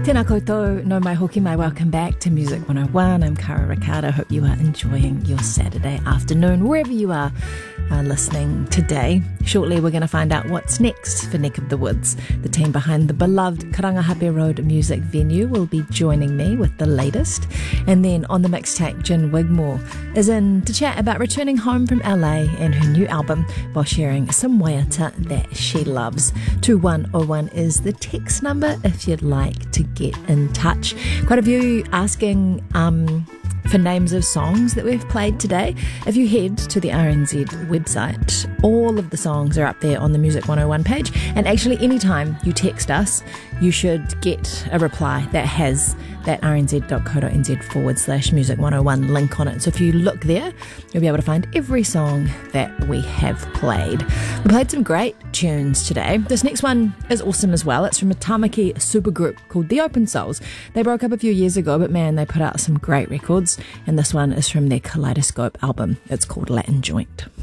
Tēnā koutou, no mai hoki mai, welcome back to Music 101. I'm Cara Ricardo. Hope you are enjoying your Saturday afternoon, wherever you are listening today. Shortly, we're going to find out what's next for Neck of the Woods. The team behind the beloved Karangahape Road music venue will be joining me with the latest. And then on the mixtape, Jen Wigmore is in to chat about returning home from LA and her new album while sharing some waiata that she loves. 2101 is the text number if you'd like to get in touch. Quite a few asking for names of songs that we've played today. If you head to the RNZ website, all of the songs are up there on the Music 101 page. And actually, anytime you text us, you should get a reply that has that rnz.co.nz/Music 101 link on it. So if you look there, you'll be able to find every song that we have played. We played some great tunes today. This next one is awesome as well. It's from a Tamaki supergroup called The Open Souls. They broke up a few years ago, but man, they put out some great records. And this one is from their Kaleidoscope album. It's called Latin Joint.